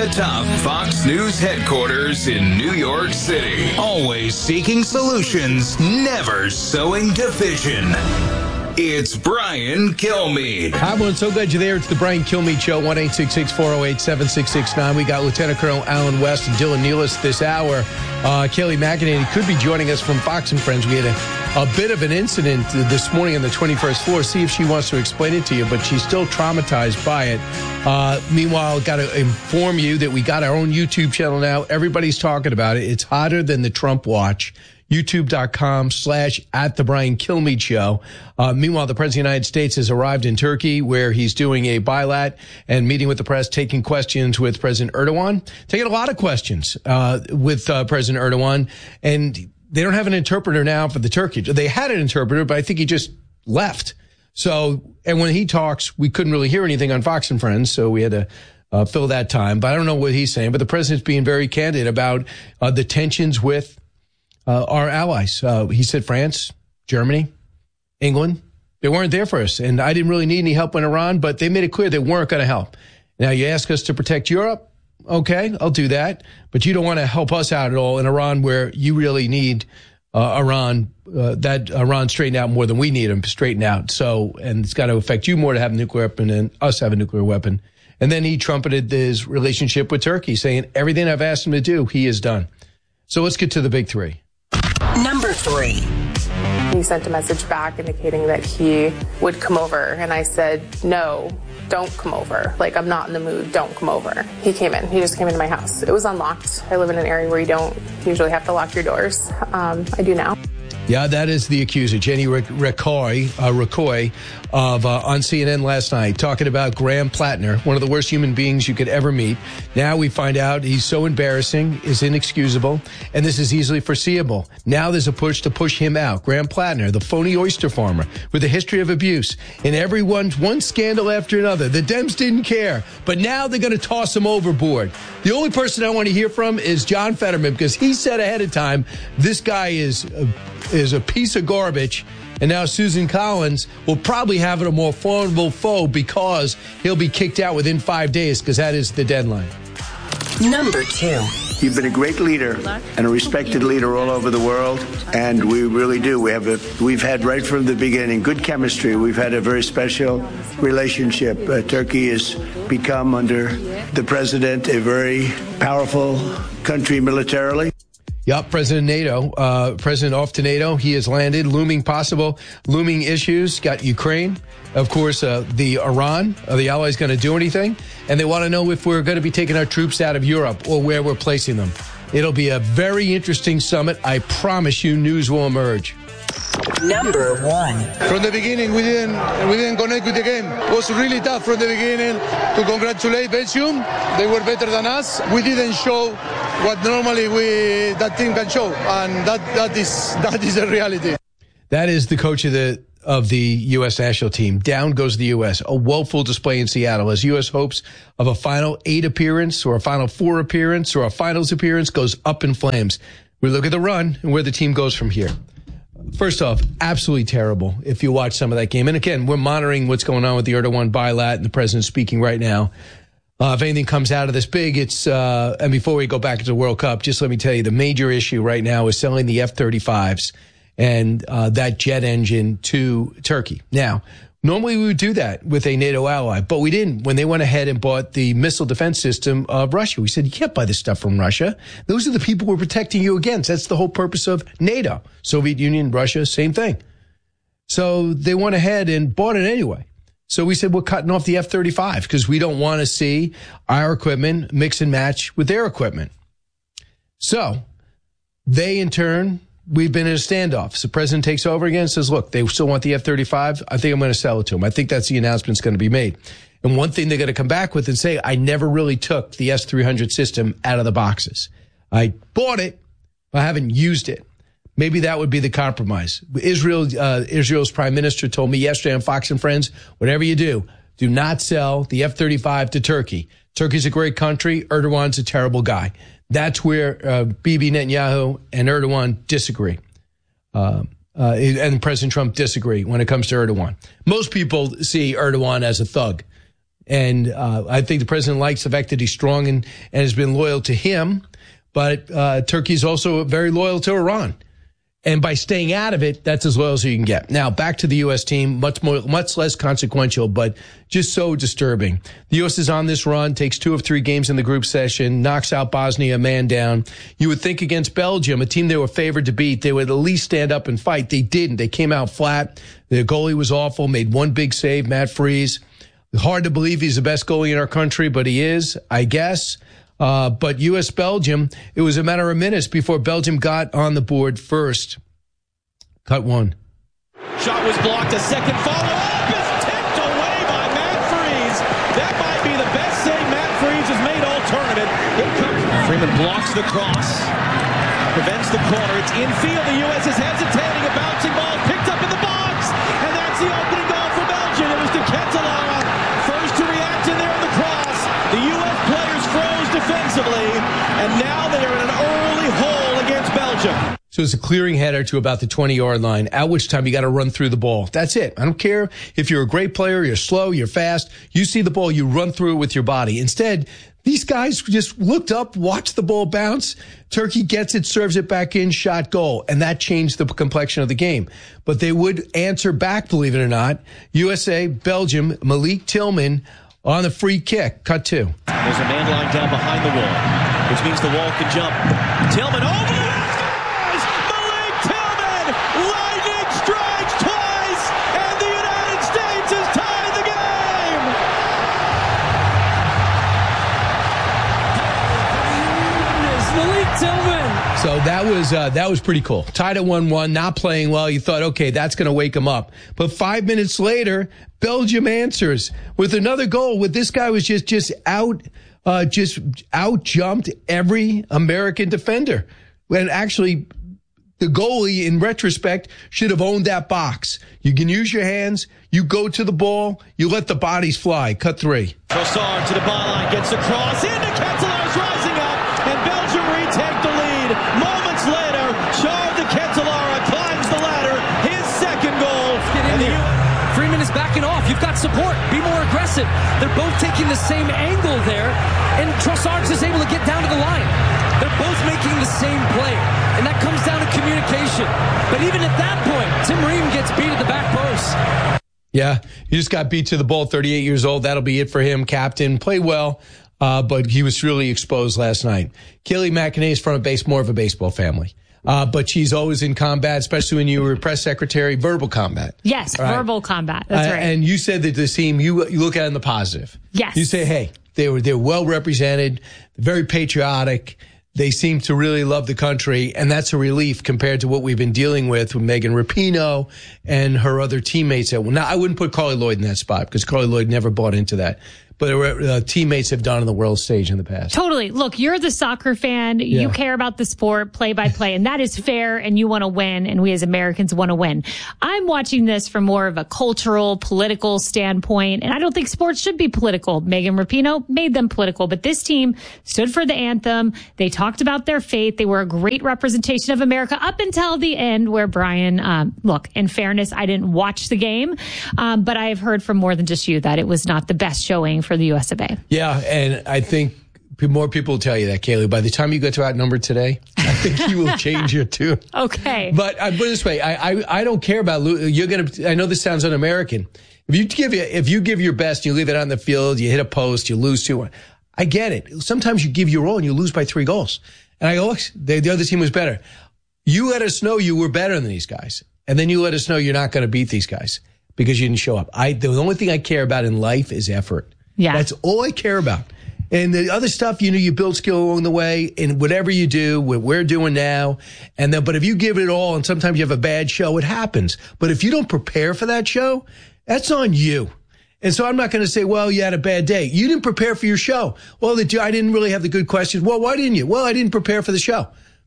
atop Fox News headquarters in New York City. Always seeking solutions, never sowing division. It's Brian Kilmeade. Hi, everyone. So glad you're there. It's the Brian Kilmeade Show, 1-866-408-7669. We got Lieutenant Colonel Alan West and Dylan Nealis this hour. Kelly McEnany could be joining us from Fox and Friends. We had a bit of an incident this morning on the 21st floor. See if she wants to explain it to you, but she's still traumatized by it. Meanwhile, got to inform you that we got our own YouTube channel now. Everybody's talking about it. It's hotter than the Trump watch. YouTube.com/@TheBrianKilmeade Show. Meanwhile, the President of the United States has arrived in Turkey, where he's doing a bilat and meeting with the press, taking questions with President Erdogan. Taking a lot of questions with President Erdogan. And they don't have an interpreter now for the Turkish. They had an interpreter, but I think he just left. So, and when he talks, we couldn't really hear anything on Fox and Friends, so we had to fill that time. But I don't know what he's saying. But the president's being very candid about the tensions with our allies. He said France, Germany, England, they weren't there for us. And I didn't really need any help in Iran, but they made it clear they weren't going to help. Now, you ask us to protect Europe. Okay, I'll do that. But you don't want to help us out at all in Iran, where you really need Iran straightened out more than we need them straightened out. So, and it's got to affect you more to have a nuclear weapon than us have a nuclear weapon. And then he trumpeted his relationship with Turkey, saying everything I've asked him to do, he has done. So let's get to the big three. Number 3. He sent a message back indicating that he would come over, and I said, no, don't come over. Like, I'm not in the mood. Don't come over. He came in. He just came into my house. It was unlocked. I live in an area where you don't usually have to lock your doors. I do now. Yeah, that is the accuser, Jenny Rakoy on CNN last night, talking about Graham Plattner, one of the worst human beings you could ever meet. Now we find out he's so embarrassing, is inexcusable, and this is easily foreseeable. Now there's a push to push him out. Graham Plattner, the phony oyster farmer with a history of abuse, and everyone's one scandal after another. The Dems didn't care, but now they're going to toss him overboard. The only person I want to hear from is John Fetterman, because he said ahead of time, this guy is a piece of garbage, and now Susan Collins will probably have a more formidable foe because he'll be kicked out within 5 days, because that is the deadline. Number 2. You've been a great leader and a respected leader all over the world, and we really do. We've had right from the beginning good chemistry. We've had a very special relationship. Turkey has become, under the president, a very powerful country militarily. Yep, President off to NATO. He has landed. Looming issues. Got Ukraine. Of course, the Iran. Are the allies going to do anything? And they want to know if we're going to be taking our troops out of Europe or where we're placing them. It'll be a very interesting summit. I promise you news will emerge. Number 1. From the beginning, we didn't connect with the game. It was really tough from the beginning to congratulate Belgium. They were better than us. We didn't show what normally that team can show, and that is the reality. That is the coach of the U.S. national team. Down goes the U.S. A woeful display in Seattle as U.S. hopes of a Final 8 appearance or a Final 4 appearance or a Finals appearance goes up in flames. We look at the run and where the team goes from here. First off, absolutely terrible if you watch some of that game. And again, we're monitoring what's going on with the Erdogan bilat, and the president's speaking right now. If anything comes out of this big, it's, and before we go back to the World Cup, just let me tell you, the major issue right now is selling the F-35s and that jet engine to Turkey. Now, normally we would do that with a NATO ally, but we didn't when they went ahead and bought the missile defense system of Russia. We said, you can't buy this stuff from Russia. Those are the people we're protecting you against. That's the whole purpose of NATO. Soviet Union, Russia, same thing. So they went ahead and bought it anyway. So we said, we're cutting off the F-35 because we don't want to see our equipment mix and match with their equipment. So they, in turn, we've been in a standoff. So the president takes over again and says, look, they still want the F-35. I think I'm going to sell it to them. I think that's the announcement that's going to be made. And one thing they're going to come back with and say, I never really took the S-300 system out of the boxes. I bought it, but I haven't used it. Maybe that would be the compromise. Israel's prime minister told me yesterday on Fox and Friends, whatever you do not sell the F-35 to Turkey. Turkey's a great country. Erdogan's a terrible guy. That's where Bibi Netanyahu and Erdogan disagree. And President Trump disagree when it comes to Erdogan. Most people see Erdogan as a thug. And I think the president likes the fact that he's strong and has been loyal to him. But Turkey's also very loyal to Iran. And by staying out of it, that's as loyal as you can get. Now, back to the U.S. team, much less consequential, but just so disturbing. The U.S. is on this run, takes 2 of 3 games in the group session, knocks out Bosnia, man down. You would think against Belgium, a team they were favored to beat, they would at least stand up and fight. They didn't. They came out flat. The goalie was awful, made one big save, Matt Freese. Hard to believe he's the best goalie in our country, but he is, I guess. But U.S.-Belgium, it was a matter of minutes before Belgium got on the board first. Cut 1. Shot was blocked. A second follow-up is tipped away by Matt Freese. That might be the best save Matt Freese has made all tournament. Freeman blocks the cross. Prevents the corner. It's infield. The U.S. is hesitating. A bouncing ball picked up in the box. And that's the opening goal for Belgium. It was De Ketelaere. First to react in there on the cross. The U.S. players froze defensively. And now they are in an early hole against Belgium. So it's a clearing header to about the 20-yard line, at which time you got to run through the ball. That's it. I don't care if you're a great player, you're slow, you're fast. You see the ball, you run through it with your body. Instead, these guys just looked up, watched the ball bounce. Turkey gets it, serves it back in, shot, goal. And that changed the complexion of the game. But they would answer back, believe it or not. USA, Belgium, Malik Tillman on the free kick. Cut 2. There's a man lying down behind the wall, which means the wall can jump. Tillman over the lightning strikes twice, and the United States has tied the game. Malik Tillman. So that was pretty cool. Tied at 1-1, not playing well. You thought, okay, that's going to wake him up. But 5 minutes later, Belgium answers with another goal. With this guy was just out jumped every American defender. And actually, the goalie, in retrospect, should have owned that box. You can use your hands. You go to the ball. You let the bodies fly. Cut 3. Trossard to the byline, gets across. Into Ketelaere's rising up, and Belgium retake the lead. Moments later, Charles de Ketelaere climbs the ladder. His second goal. Get in here. Freeman is backing off. You've got support. Be more aggressive. They're both taking the same angle there, and Trossard's is able to get down to the line. They're both making the same play, and that comes down to communication. But even at that point, Tim Ream gets beat at the back post. Yeah, he just got beat to the ball, 38 years old. That'll be it for him. Captain, played well, but he was really exposed last night. Kayleigh McEnany is from more of a baseball family. But she's always in combat, especially when you were press secretary, verbal combat. Yes, right? Verbal combat. That's right. And you said that this team, you look at it in the positive. Yes. You say, hey, they're well represented, very patriotic. They seem to really love the country, and that's a relief compared to what we've been dealing with Megan Rapinoe and her other teammates. Now, I wouldn't put Carly Lloyd in that spot because Carly Lloyd never bought into that. But teammates have done on the world stage in the past. Totally. Look, you're the soccer fan. Yeah. You care about the sport play by play, and that is fair, and you want to win, and we as Americans want to win. I'm watching this from more of a cultural, political standpoint, and I don't think sports should be political. Megan Rapinoe made them political, but this team stood for the anthem. They talked about their faith. They were a great representation of America up until the end where Brian, look, in fairness, I didn't watch the game, but I have heard from more than just you that it was not the best showing for the U.S. of A. Yeah, and I think more people will tell you that, Kayleigh. By the time you get to outnumbered today, I think you will change your tune. Okay. But I put it this way, I don't care about you're going to. I know this sounds un-American. If you give your best, you leave it on the field, you hit a post, you lose 2-1. I get it. Sometimes you give your all and you lose by 3 goals. And I go, look, the other team was better. You let us know you were better than these guys, and then you let us know you're not going to beat these guys because you didn't show up. The only thing I care about in life is effort. Yeah. That's all I care about. And the other stuff, you build skill along the way, and whatever you do, what we're doing now. But if you give it all and sometimes you have a bad show, it happens. But if you don't prepare for that show, that's on you. And so I'm not going to say, well, you had a bad day. You didn't prepare for your show. Well, I didn't really have the good questions. Well, why didn't you? Well, I didn't prepare for the show.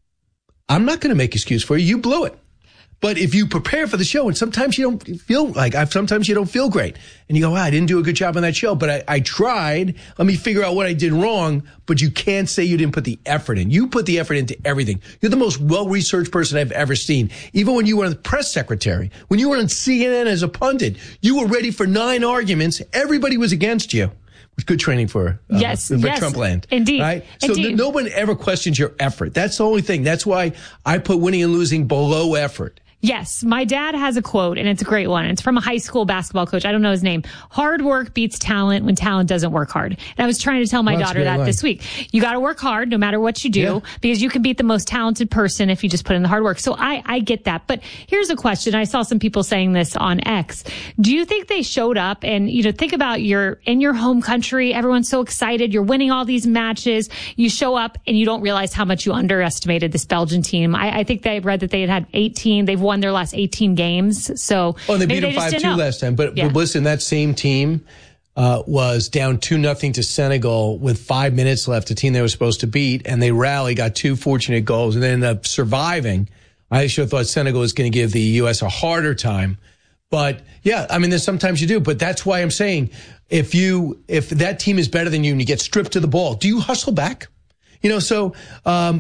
I'm not going to make excuse for you. You blew it. But if you prepare for the show, and sometimes you don't feel sometimes you don't feel great, and you go, I didn't do a good job on that show, but I tried. Let me figure out what I did wrong. But you can't say you didn't put the effort in. You put the effort into everything. You're the most well-researched person I've ever seen. Even when you were the press secretary, when you were on CNN as a pundit, you were ready for 9 arguments. Everybody was against you. Good training for Trump land. Indeed. Right? So Indeed. no one ever questions your effort. That's the only thing. That's why I put winning and losing below effort. Yes, my dad has a quote, and it's a great one. It's from a high school basketball coach. I don't know his name. Hard work beats talent when talent doesn't work hard. And I was trying to tell my daughter that this week. You got to work hard no matter what you do, because you can beat the most talented person if you just put in the hard work. So I get that. But here's a question. I saw some people saying this on X. Do you think they showed up and, think about in your home country, everyone's so excited. You're winning all these matches. You show up and you don't realize how much you underestimated this Belgian team. I think they read that they had 18. They've won their last 18 games. So they beat them 5-2 last time. But listen, that same team was down 2-0 to Senegal with 5 minutes left, a team they were supposed to beat, and they rallied, got 2 fortunate goals, and they ended up surviving. I sure thought Senegal was going to give the U.S. a harder time. But there's sometimes you do. But that's why I'm saying if that team is better than you and you get stripped to the ball, do you hustle back? They're tall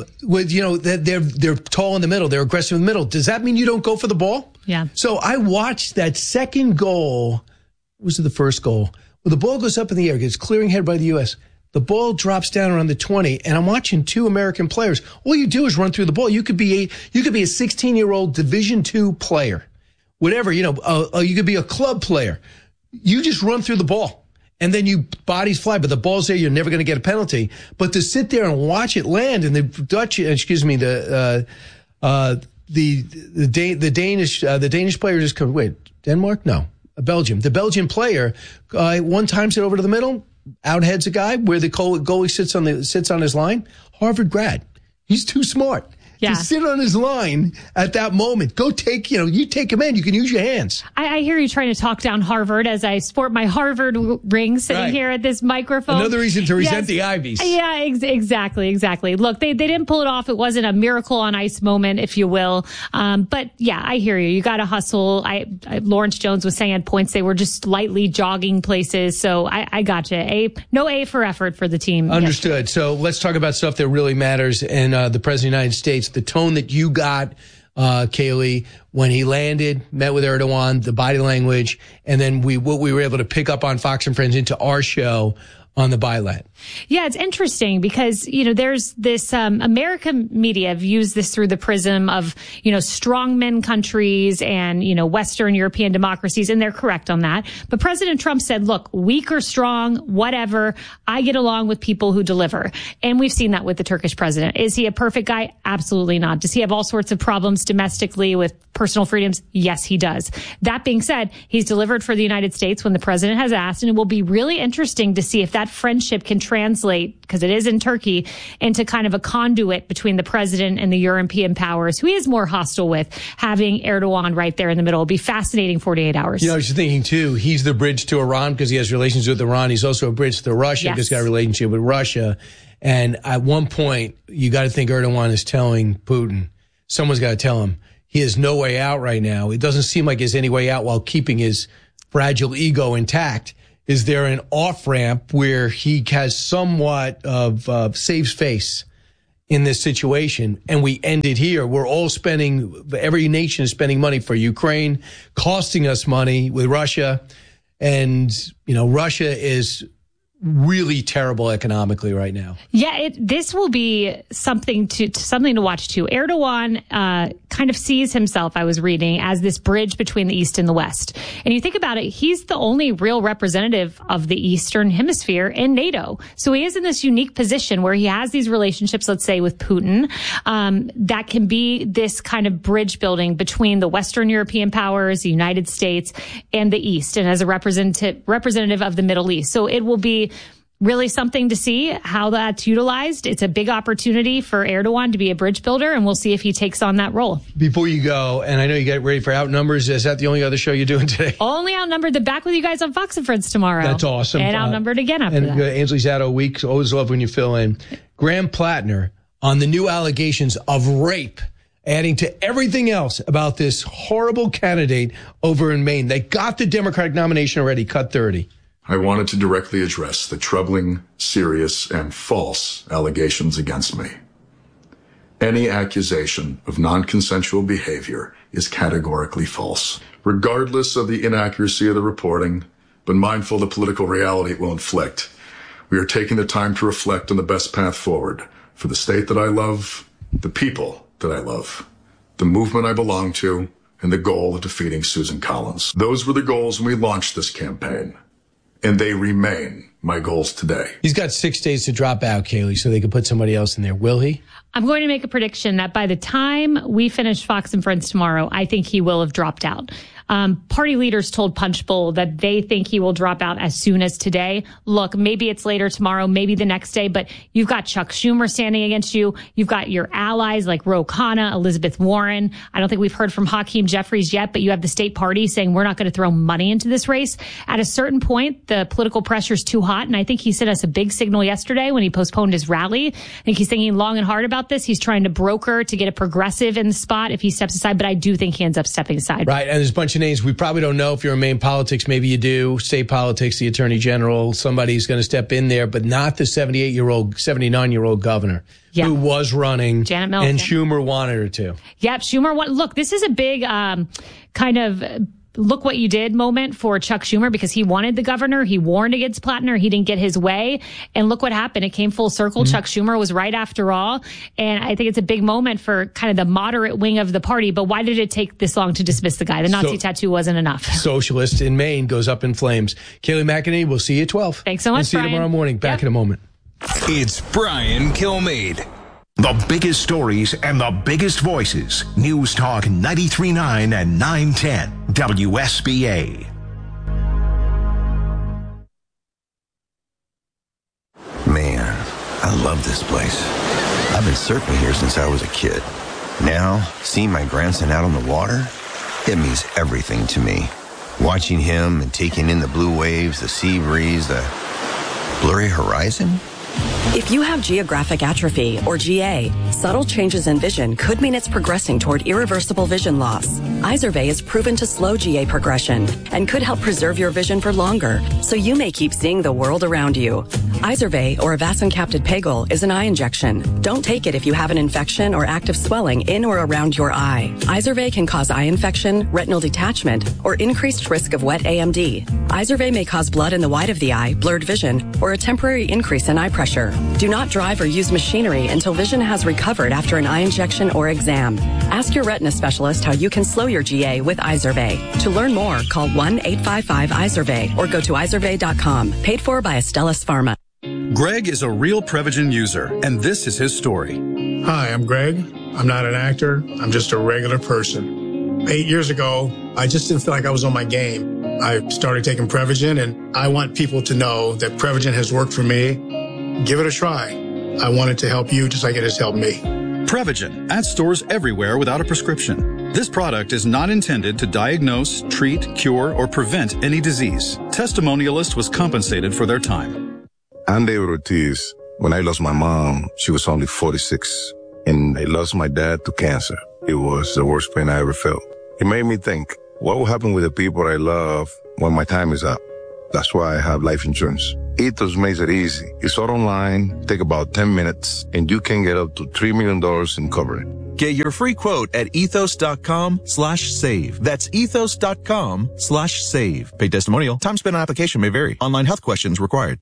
in the middle. They're aggressive in the middle. Does that mean you don't go for the ball? Yeah. So I watched that second goal. Was it the first goal? Well, the ball goes up in the air, gets clearing head by the U.S. The ball drops down around the 20, and I'm watching 2 American players. All you do is run through the ball. You could be a 16-year-old Division II player, whatever. You could be a club player. You just run through the ball. And then bodies fly, but the ball's there. You're never going to get a penalty. But to sit there and watch it land, and the Danish player just comes. Wait, Denmark? No, Belgium. The Belgian player one times it over to the middle, outheads a guy where the goalie sits on his line. Harvard grad. He's too smart. To sit on his line at that moment. Go take, you take him in. You can use your hands. I hear you trying to talk down Harvard as I sport my Harvard ring sitting here at this microphone. Another reason to resent the Ivies. Yeah, exactly. Look, they didn't pull it off. It wasn't a miracle on ice moment, if you will. But I hear you. You got to hustle. Lawrence Jones was saying at points they were just lightly jogging places. So I got you. No A for effort for the team. Understood. So let's talk about stuff that really matters. And the President of the United States, the tone that you got, Kaylee, when he landed, met with Erdogan, the body language, and then what we were able to pick up on Fox and Friends into our show on the byline. Yeah, it's interesting because, there's this, American media views this through the prism of, strongmen countries and, Western European democracies, and they're correct on that. But President Trump said, look, weak or strong, whatever, I get along with people who deliver. And we've seen that with the Turkish president. Is he a perfect guy? Absolutely not. Does he have all sorts of problems domestically with personal freedoms? Yes, he does. That being said, he's delivered for the United States when the president has asked, and it will be really interesting to see if that friendship can translate, because it is in Turkey, into kind of a conduit between the president and the European powers, who he is more hostile with, having Erdogan right there in the middle. It'll be fascinating 48 hours. I was thinking, too, he's the bridge to Iran because he has relations with Iran. He's also a bridge to Russia because he's got a relationship with Russia. And at one point, you got to think Erdogan is telling Putin, someone's got to tell him, he has no way out right now. It doesn't seem like there's any way out while keeping his fragile ego intact. Is there an off-ramp where he has somewhat of saves face in this situation? And we end it here. We're all every nation is spending money for Ukraine, costing us money with Russia. And, Russia is really terrible economically right now. Yeah, this will be something to watch too. Erdogan kind of sees himself, I was reading, as this bridge between the East and the West. And you think about it, he's the only real representative of the Eastern Hemisphere in NATO. So he is in this unique position where he has these relationships, let's say, with Putin, that can be this kind of bridge building between the Western European powers, the United States, and the East, and as a representative of the Middle East. So it will be really something to see how that's utilized. It's a big opportunity for Erdogan to be a bridge builder, and we'll see if he takes on that role. Before you go, and I know you get ready for Outnumbers, is that the only other show you're doing today? Only Outnumbered. They're back with you guys on Fox and Friends tomorrow. That's awesome. And Outnumbered again after that. Ainsley's out all week, so always love when you fill in. Graham Plattner on the new allegations of rape, adding to everything else about this horrible candidate over in Maine. They got the Democratic nomination already, cut 30. I wanted to directly address the troubling, serious, and false allegations against me. Any accusation of non-consensual behavior is categorically false. Regardless of the inaccuracy of the reporting, but mindful of the political reality it will inflict, We are taking the time to reflect on the best path forward for the state that I love, the people that I love, the movement I belong to, and the goal of defeating Susan Collins. Those were the goals when we launched this campaign, and they remain my goals today. He's got 6 days to drop out, Kaylee, so they can put somebody else in there. Will he? I'm going to make a prediction that by the time we finish Fox and Friends tomorrow, I think he will have dropped out. Party leaders told Punchbowl that they think he will drop out as soon as today. Look, maybe it's later tomorrow, maybe the next day, but you've got Chuck Schumer standing against you. You've got your allies like Ro Khanna, Elizabeth Warren. I don't think we've heard from Hakeem Jeffries yet, but you have the state party saying we're not going to throw money into this race. At a certain point, the political pressure is too hot, and I think he sent us a big signal yesterday when he postponed his rally. I think he's thinking long and hard about this. He's trying to broker to get a progressive in the spot if he steps aside, but I do think he ends up stepping aside. Right, and there's a bunch of names we probably don't know if you're in Maine politics. Maybe you do. State politics, the attorney general, somebody's going to step in there, but not the 79-year-old governor who was running. Janet Mills, and Schumer wanted her to. Yep, Schumer. Look, this is a big kind of look what you did moment for Chuck Schumer because he wanted the governor. He warned against Plattner. He didn't get his way. And look what happened. It came full circle. Chuck Schumer was right after all. And I think it's a big moment for kind of the moderate wing of the party. But why did it take this long to dismiss the guy? The Nazi tattoo wasn't enough. Socialist in Maine goes up in flames. Kaylee McEnany, we'll see you at 12. Thanks so much, and see Brian. you tomorrow morning. Back in a moment. It's Brian Kilmeade. The biggest stories and the biggest voices. News Talk 93.9 and 910 WSBA. Man, I love this place. I've been surfing here since I was a kid. Now, seeing my grandson out on the water, it means everything to me. Watching him and taking in the blue waves, the sea breeze, the blurry horizon. If you have geographic atrophy, or GA, subtle changes in vision could mean it's progressing toward irreversible vision loss. Izervay is proven to slow GA progression and could help preserve your vision for longer, so you may keep seeing the world around you. Izervay, or avacincaptad pegol, is an eye injection. Don't take it if you have an infection or active swelling in or around your eye. Izervay can cause eye infection, retinal detachment, or increased risk of wet AMD. Izervay may cause blood in the white of the eye, blurred vision, or a temporary increase in eye pressure. Do not drive or use machinery until vision has recovered after an eye injection or exam. Ask your retina specialist how you can slow your GA with Izervay. To learn more, call 1-855-IZERVAY or go to izervay.com. Paid for by Astellas Pharma. Greg is a real Prevagen user, and this is his story. Hi, I'm Greg. I'm not an actor. I'm just a regular person. 8 years ago, I just didn't feel like I was on my game. I started taking Prevagen, and I want people to know that Prevagen has worked for me. Give it a try. I want it to help you just like it has helped me. Prevagen, at stores everywhere without a prescription. This product is not intended to diagnose, treat, cure, or prevent any disease. Testimonialist was compensated for their time. I'm David Ortiz. When I lost my mom, she was only 46, and I lost my dad to cancer. It was the worst pain I ever felt. It made me think, what will happen with the people I love when my time is up? That's why I have life insurance. Ethos makes it easy. It's all online, take about 10 minutes, and you can get up to $3 million in coverage. Get your free quote at ethos.com/save. That's ethos.com/save. Paid testimonial. Time spent on application may vary. Online health questions required.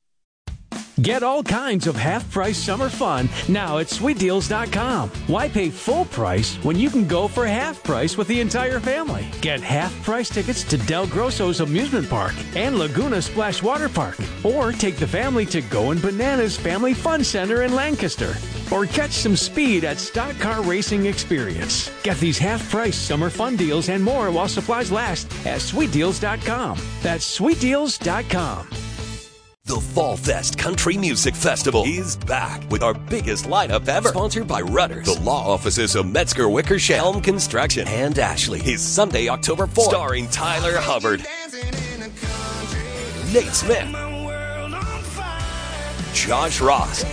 Get all kinds of half-price summer fun now at SweetDeals.com. Why pay full price when you can go for half price with the entire family? Get half-price tickets to Del Grosso's Amusement Park and Laguna Splash Water Park. Or take the family to Goin' Bananas Family Fun Center in Lancaster. Or catch some speed at Stock Car Racing Experience. Get these half-price summer fun deals and more while supplies last at SweetDeals.com. That's SweetDeals.com. The Fall Fest Country Music Festival is back with our biggest lineup ever. Sponsored by Rudders, the law offices of Metzger Wickersham, Helm Construction, and Ashley. Is Sunday, October 4th. Starring Tyler Hubbard, Nate Smith, Josh Ross,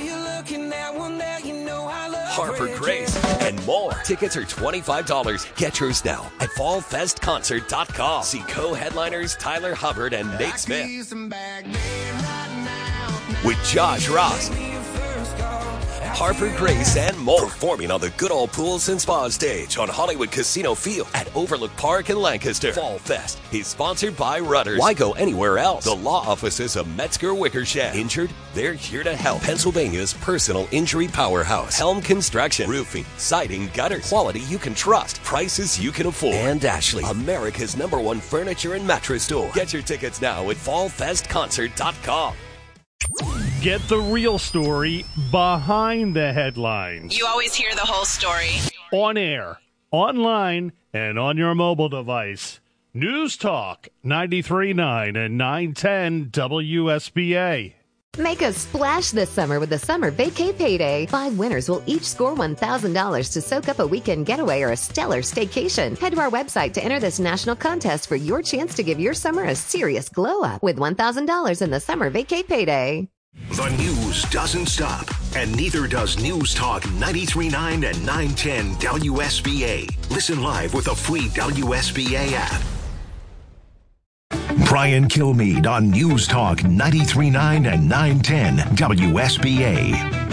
Harper Grace, and more. Tickets are $25. Get yours now at fallfestconcert.com. See co-headliners Tyler Hubbard and Nate Smith with Josh Ross, Harper Grace, and more. Performing on the Good Old Pools and Spa stage on Hollywood Casino Field at Overlook Park in Lancaster. Fall Fest is sponsored by Rudders. Why go anywhere else? The law offices of Metzger Wickersham. Injured? They're here to help. Pennsylvania's personal injury powerhouse. Helm Construction. Roofing, siding, gutters. Quality you can trust. Prices you can afford. And Ashley, America's #1 furniture and mattress store. Get your tickets now at fallfestconcert.com. Get the real story behind the headlines. You always hear the whole story. On air, online, and on your mobile device. News Talk 93.9 and 910 WSBA. Make a splash this summer with the Summer Vacay Payday. 5 winners will each score $1,000 to soak up a weekend getaway or a stellar staycation. Head to our website to enter this national contest for your chance to give your summer a serious glow up with $1,000 in the Summer Vacay Payday. The news doesn't stop, and neither does News Talk 93.9 and 910 WSBA. Listen live with the free WSBA app. Brian Kilmeade on News Talk 93.9 and 910 WSBA.